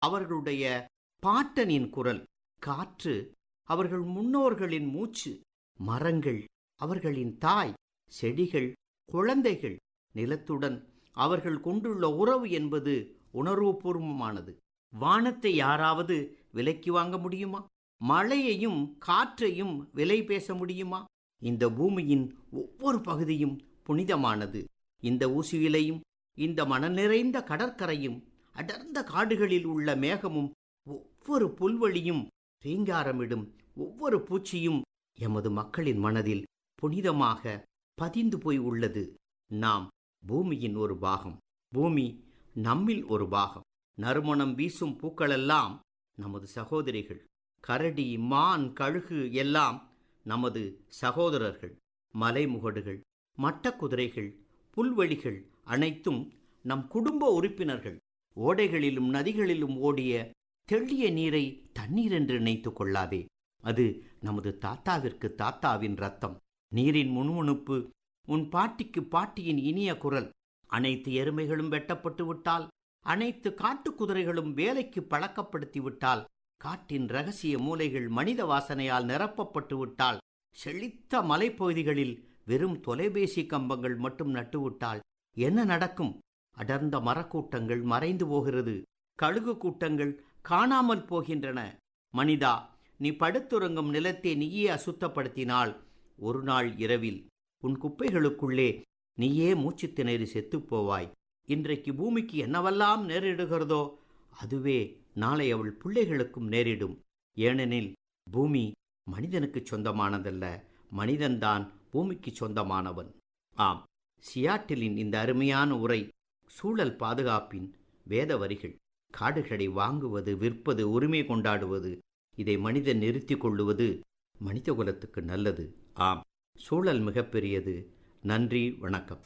அவர்களுடைய பாட்டனின் குரல், காற்று அவர்கள் முன்னோர்களின் மூச்சு, மரங்கள் அவர்களின் தாய், செடிகள் குழந்தைகள், நிலத்துடன் அவர்கள் கொண்டுள்ள உறவு என்பது உணர்வுபூர்வமானது. வானத்தை யாராவது விலைக்கு வாங்க முடியுமா? மழையையும் காற்றையும் விலை பேச முடியுமா? இந்த பூமியின் ஒவ்வொரு பகுதியும் புனிதமானது. இந்த ஊசியிலையும், இந்த மணல் நிறைந்த கடற்கரையும், அடர்ந்த காடுகளில் உள்ள மேகமும், ஒவ்வொரு புல்வெளியும், ரீங்காரமிடும் ஒவ்வொரு பூச்சியும் எமது மக்களின் மனதில் புனிதமாக பதிந்து போய் உள்ளது. நாம் பூமியின் ஒரு பாகம், பூமி நம்மில் ஒரு பாகம். நறுமணம் வீசும் பூக்களெல்லாம் நமது சகோதரிகள். கரடி, மான், கழுகு எல்லாம் நமது சகோதரர்கள். மலைமுகடுகள், மட்டக்குதிரைகள், புல்வெளிகள் அனைத்தும் நம் குடும்ப உறுப்பினர்கள். ஓடைகளிலும் நதிகளிலும் ஓடிய தெள்ளிய நீரை தண்ணீர் என்று நினைத்து கொள்ளாதே. அது நமது தாத்தாவிற்கு தாத்தாவின் ரத்தம். நீரின் முணுமுணுப்பு, உன் பாட்டிக்கு பாட்டியின் இனிய குரல். அனைத்து எருமைகளும் வெட்டப்பட்டு விட்டால், அனைத்து காட்டுக்குதிரைகளும் வேலைக்கு பழக்கப்படுத்தி விட்டால், காட்டின் ரகசிய மூலைகள் மனித வாசனையால் நிரப்பப்பட்டு விட்டால், செழித்த மலைப்பகுதிகளில் வெறும் தொலைபேசி கம்பங்கள் மட்டும் நட்டுவிட்டால் என்ன நடக்கும்? அடர்ந்த மரக்கூட்டங்கள் மறைந்து போகிறது. கழுகு கூட்டங்கள் காணாமல் போகின்றன. மனிதா, நீ படுத்துறங்கும் நிலத்தை நீயே அசுத்தப்படுத்தினால், ஒரு நாள் இரவில் உன் குப்பைகளுக்குள்ளே நீயே மூச்சு திணறி செத்துப்போவாய். இன்றைக்கு பூமிக்கு என்னவெல்லாம் நேரிடுகிறதோ அதுவே நாளை அவள் பிள்ளைகளுக்கும் நேரிடும். ஏனெனில் பூமி மனிதனுக்கு சொந்தமானதல்ல, மனிதன்தான் பூமிக்கு சொந்தமானவன். ஆம், சியாட்டிலின் இந்த அருமையான உரை சூழல் பாதுகாப்பின் வேத வரிகள். காடுகளை வாங்குவது, விற்பது, உரிமை கொண்டாடுவது, இதை மனிதன் நிறுத்தி கொள்ளுவது மனிதகுலத்துக்கு நல்லது. ஆம், சூழல் மிகப்பெரியது. நன்றி, வணக்கம்.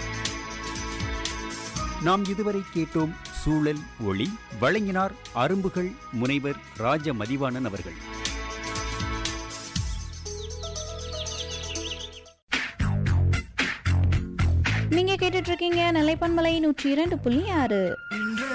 நாம் இதுவரை கேட்டோம் சூழல் ஒளி. வழங்கினார் அரும்புகள் முனைவர் ராஜ மதிவாணன் அவர்கள். நீங்க கேட்டுட்டு இருக்கீங்க நிலைப்பன்மலை 102.6.